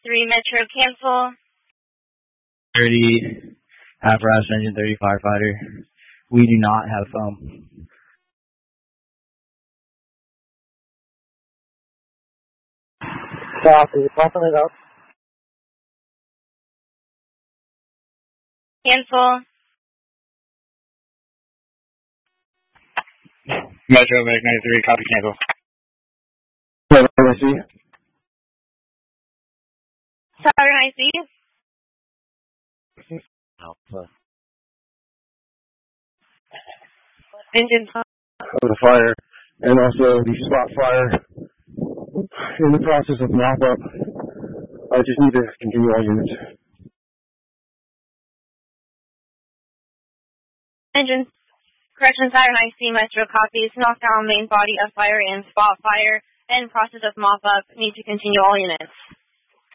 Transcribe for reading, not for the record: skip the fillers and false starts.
3 Metro, cancel. 30, half-rest engine 30 firefighter. We do not have foam. Copy, pumping it up. Cancel. Metro, Medic 93, copy, cancel. Siren IC. Alpha. Engine Of the fire, and also the spot fire. In the process of mop up. I just need to continue all units. Engine. Correction, Siren IC, Metro, copies. Knockdown main body of fire and spot fire. And process of mop up. Need to continue all units.